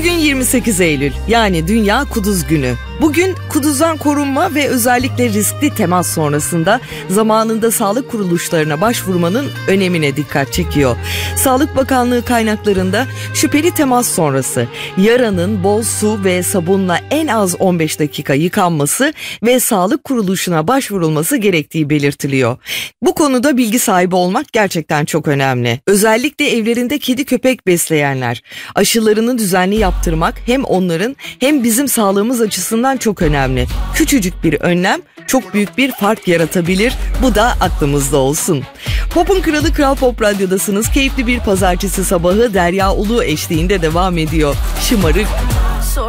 Bugün 28 Eylül, yani Dünya Kuduz Günü. Bugün kuduzdan korunma ve özellikle riskli temas sonrasında zamanında sağlık kuruluşlarına başvurmanın önemine dikkat çekiyor. Sağlık Bakanlığı kaynaklarında şüpheli temas sonrası yaranın bol su ve sabunla en az 15 dakika yıkanması ve sağlık kuruluşuna başvurulması gerektiği belirtiliyor. Bu konuda bilgi sahibi olmak gerçekten çok önemli. Özellikle evlerinde kedi köpek besleyenler, aşılarını düzenli yaptırmak hem onların hem bizim sağlığımız açısından çok önemli. Küçücük bir önlem çok büyük bir fark yaratabilir. Bu da aklımızda olsun. Pop'un kralı Kral Pop Radyo'dasınız. Keyifli bir pazartesi sabahı Derya Ulu eşliğinde devam ediyor. Şımarık.